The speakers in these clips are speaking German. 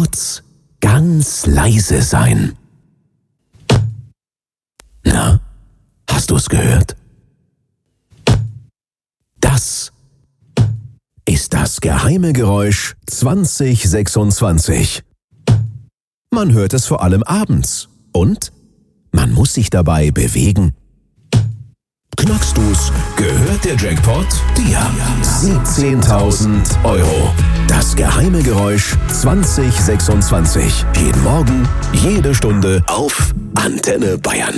kurz ganz leise sein. Na, hast du's gehört? Das ist das geheime Geräusch 2026. Man hört es vor allem abends und man muss sich dabei bewegen. Knackst du's? Gehört der Jackpot dir? 17.000 Euro. Das geheime Geräusch 2026. Jeden Morgen, jede Stunde auf Antenne Bayern.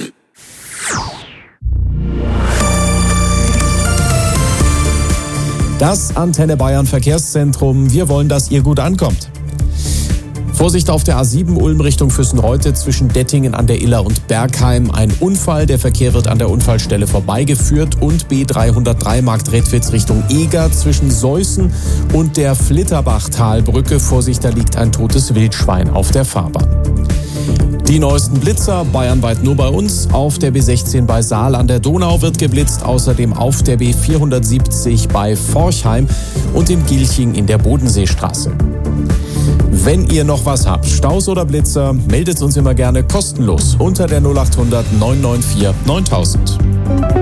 Das Antenne Bayern Verkehrszentrum. Wir wollen, dass ihr gut ankommt. Vorsicht auf der A7 Ulm Richtung Füssenreute zwischen Dettingen an der Iller und Bergheim. Ein Unfall, der Verkehr wird an der Unfallstelle vorbeigeführt. Und B303 Marktredwitz Richtung Eger zwischen Seußen und der Flitterbach-Talbrücke. Vorsicht, da liegt ein totes Wildschwein auf der Fahrbahn. Die neuesten Blitzer, bayernweit nur bei uns. Auf der B16 bei Saal an der Donau wird geblitzt. Außerdem auf der B470 bei Forchheim und in Gilching in der Bodenseestraße. Wenn ihr noch was habt, Staus oder Blitzer, meldet uns immer gerne kostenlos unter der 0800 994 9000.